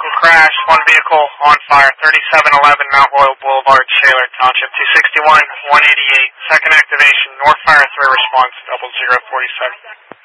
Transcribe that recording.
vehicle crash, one vehicle on fire, 3711 Mount Royal Boulevard, Shaler Township, 261, 188. Second activation, North Fire 3 response, 0047.